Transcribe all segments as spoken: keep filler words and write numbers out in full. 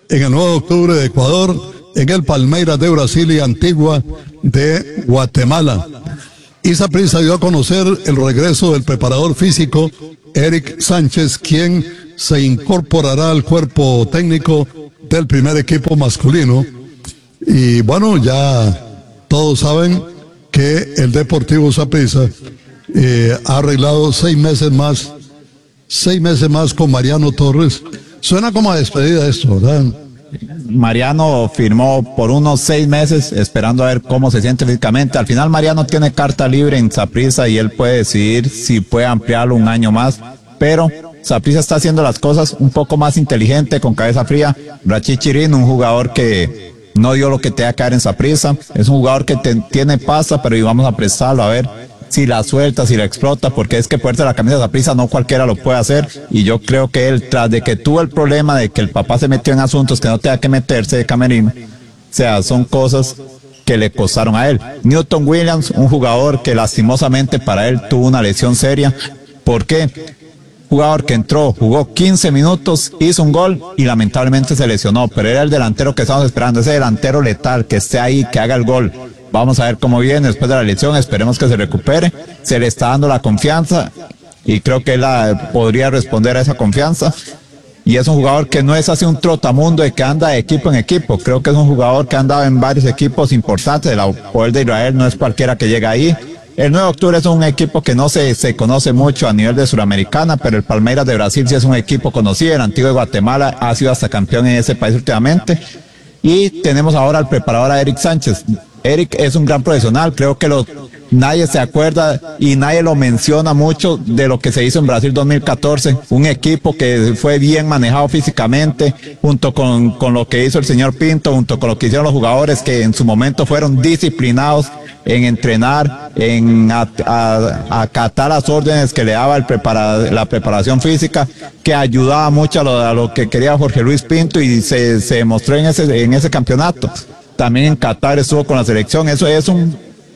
en el nueve de octubre de Ecuador, en el Palmeiras de Brasil y Antigua de Guatemala. Y Saprissa dio a conocer el regreso del preparador físico Eric Sánchez, quien se incorporará al cuerpo técnico del primer equipo masculino. Y bueno, ya todos saben que el Deportivo Saprissa eh, ha arreglado seis meses más, seis meses más con Mariano Torres. Suena como a despedida esto, ¿verdad? Mariano firmó por unos seis meses esperando a ver cómo se siente físicamente. Al final Mariano tiene carta libre en Saprissa y él puede decidir si puede ampliarlo un año más, pero Saprissa está haciendo las cosas un poco más inteligente, con cabeza fría. Rachid Chirín, un jugador que no dio lo que te va a caer en Saprissa, es un jugador que te, tiene pasta, pero íbamos a prestarlo a ver si la suelta, si la explota, porque es que ponerse la camisa de Saprissa no cualquiera lo puede hacer, y yo creo que él, tras de que tuvo el problema de que el papá se metió en asuntos que no tenía que meterse de camerino, o sea, son cosas que le costaron a él. Newton Williams, un jugador que lastimosamente para él tuvo una lesión seria. ¿Por qué? Jugador que entró, jugó quince minutos, hizo un gol y lamentablemente se lesionó, pero era el delantero que estábamos esperando, ese delantero letal, que esté ahí, que haga el gol. Vamos a ver cómo viene después de la lesión, esperemos que se recupere, se le está dando la confianza y creo que él la, podría responder a esa confianza. Y es un jugador que no es así un trotamundo de que anda de equipo en equipo, creo que es un jugador que ha andado en varios equipos importantes, el Poder de Israel no es cualquiera que llega ahí. El nueve de octubre es un equipo que no se, se conoce mucho a nivel de Suramericana, pero el Palmeiras de Brasil sí es un equipo conocido, el Antigua de Guatemala ha sido hasta campeón en ese país últimamente. Y tenemos ahora al preparador a Eric Sánchez. Eric es un gran profesional, creo que lo, nadie se acuerda y nadie lo menciona mucho de lo que se hizo en Brasil dos mil catorce, un equipo que fue bien manejado físicamente, junto con, con lo que hizo el señor Pinto, junto con lo que hicieron los jugadores que en su momento fueron disciplinados en entrenar, en a, a, acatar las órdenes que le daba el prepara, la preparación física, que ayudaba mucho a lo, a lo que quería Jorge Luis Pinto y se, se demostró en ese, en ese campeonato. También en Qatar estuvo con la selección. Eso es un,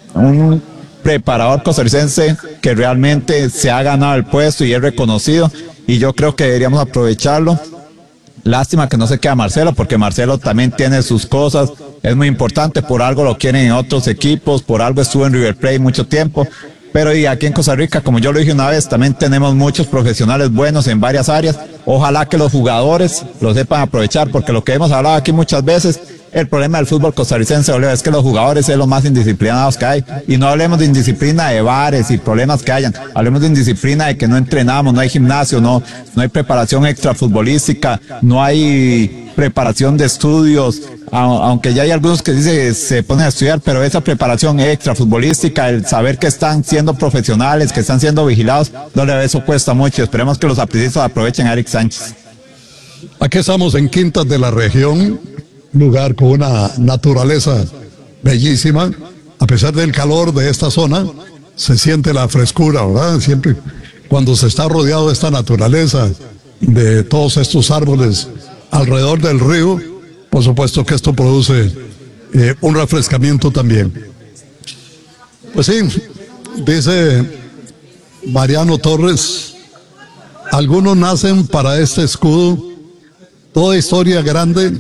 un preparador costarricense que realmente se ha ganado el puesto y es reconocido, y yo creo que deberíamos aprovecharlo. Lástima que no se queda Marcelo, porque Marcelo también tiene sus cosas, es muy importante, por algo lo quieren en otros equipos, por algo estuvo en River Plate mucho tiempo, pero y aquí en Costa Rica, como yo lo dije una vez, también tenemos muchos profesionales buenos en varias áreas. Ojalá que los jugadores lo sepan aprovechar, porque lo que hemos hablado aquí muchas veces, el problema del fútbol costarricense, Oliva, es que los jugadores es lo más indisciplinados que hay. Y no hablemos de indisciplina de bares y problemas que hayan. Hablemos de indisciplina de que no entrenamos, no hay gimnasio, no, no hay preparación extrafutbolística, no hay preparación de estudios, aunque ya hay algunos que dicen que se ponen a estudiar, pero esa preparación extrafutbolística, el saber que están siendo profesionales, que están siendo vigilados, no le eso cuesta mucho. Esperemos que los apricistas aprovechen a Eric Sánchez. Aquí estamos en Quintas de la Región, lugar con una naturaleza bellísima. A pesar del calor de esta zona, se siente la frescura, ¿verdad? Siempre cuando se está rodeado de esta naturaleza, de todos estos árboles alrededor del río, por supuesto que esto produce eh, un refrescamiento también. Pues sí, dice Mariano Torres, algunos nacen para este escudo, toda historia grande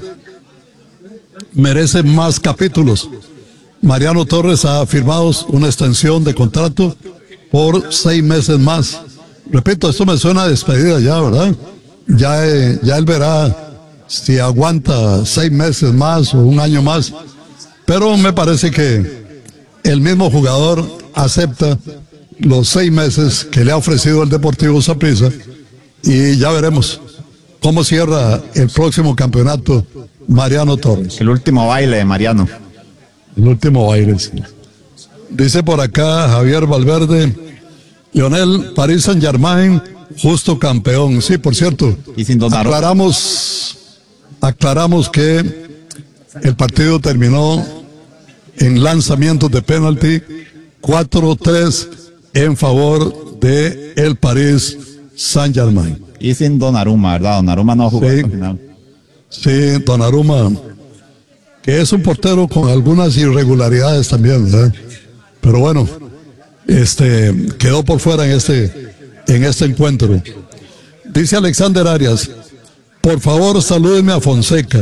merece más capítulos. Mariano Torres ha firmado una extensión de contrato por seis meses más. Repito, esto me suena a despedida ya, ¿verdad? Ya, eh, ya él verá si aguanta seis meses más o un año más. Pero me parece que el mismo jugador acepta los seis meses que le ha ofrecido el Deportivo Saprissa, y ya veremos cómo cierra el próximo campeonato Mariano Torres. El último baile de Mariano. El último baile, sí. Dice por acá Javier Valverde, Lionel, Paris Saint-Germain, justo campeón. Sí, por cierto, y sin aclaramos, aclaramos que el partido terminó en lanzamientos de penalti, cuatro tres en favor de el Paris Saint-Germain. Y sin Donnarumma, ¿verdad? Donnarumma no jugó sí, hasta el final. Sí, Donnarumma, que es un portero con algunas irregularidades también, ¿verdad? Pero bueno, este quedó por fuera en este, en este encuentro. Dice Alexander Arias, por favor salúdeme a Fonseca.